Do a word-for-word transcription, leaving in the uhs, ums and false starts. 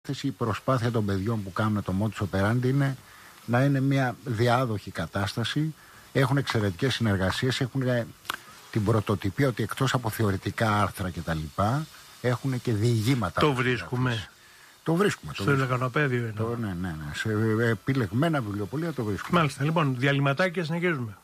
Η προσπάθεια των παιδιών που κάνουν το modus operandi είναι να είναι μια διάδοχη κατάσταση. Έχουν εξαιρετικές συνεργασίες, έχουν την πρωτοτυπία ότι εκτός από θεωρητικά άρθρα κτλ. Έχουν και διηγήματα. Το βρίσκουμε. Το βρίσκουμε. Στο Λεκανοπαίδιο είναι. Ναι, ναι, ναι. Σε επιλεγμένα βιβλιοπωλεία το βρίσκουμε. Μάλιστα. Λοιπόν, διαλυματάκια συνεχίζουμε.